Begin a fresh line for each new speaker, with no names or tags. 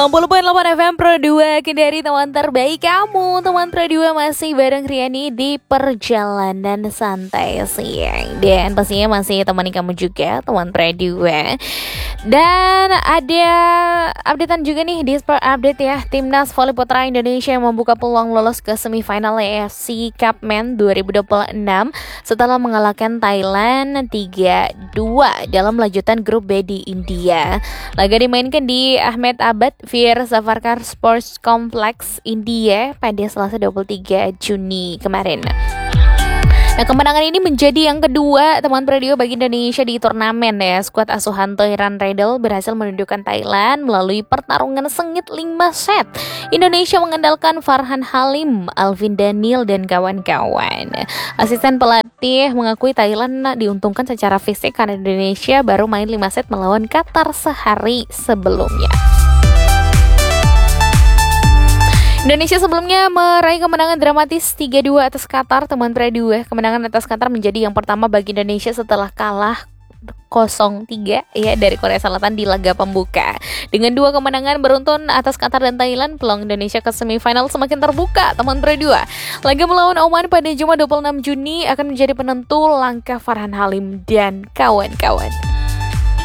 60.8 FM Pro 2 Kendari, teman terbaik kamu. Teman Pro 2 masih bareng Riani di perjalanan santai siang. Dan pastinya masih temani kamu juga, teman Pro 2. Dan ada updatean juga nih di Sport Update ya. Timnas Voli Putra Indonesia yang membuka peluang lolos ke semifinal AFC Cup Men 2026 setelah mengalahkan Thailand 3-2 dalam lanjutan grup B di India. Laga dimainkan di Ahmed Abad Veer Savarkar Sports Complex India pada Selasa 23 Juni kemarin. Nah, kemenangan ini menjadi yang kedua teman radio bagi Indonesia di turnamen ya. Skuad asuhan Toiran Redel berhasil menundukkan Thailand melalui pertarungan sengit 5 set. Indonesia mengandalkan Farhan Halim, Alvin Daniel dan kawan-kawan. Asisten pelatih mengakui Thailand diuntungkan secara fisik karena Indonesia baru main 5 set melawan Qatar sehari sebelumnya. Indonesia sebelumnya meraih kemenangan dramatis 3-2 atas Qatar, teman Pre2. Kemenangan atas Qatar menjadi yang pertama bagi Indonesia setelah kalah 0-3 ya dari Korea Selatan di laga pembuka. Dengan 2 kemenangan beruntun atas Qatar dan Thailand, peluang Indonesia ke semifinal semakin terbuka, teman Pre2. Laga melawan Oman pada Jumat 26 Juni akan menjadi penentu langkah Farhan Halim dan kawan-kawan.